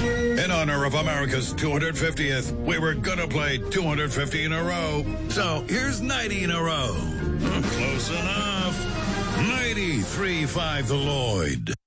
In honor of America's 250th, we were gonna play 250 in a row. So here's 90 in a row. Close enough. 93.5 The Lloyd.